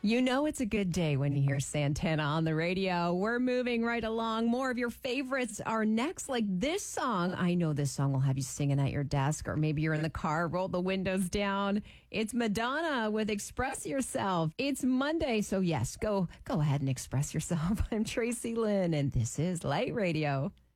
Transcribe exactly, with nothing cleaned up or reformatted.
You know it's a good day when you hear Santana on the radio. We're moving right along. More of your favorites are next, like this song. I know this song will have you singing at your desk, or maybe you're in the car, roll the windows down. It's Madonna with Express Yourself. It's Monday, so yes, go go ahead and express yourself. I'm Tracy Lynn, and this is Light Radio.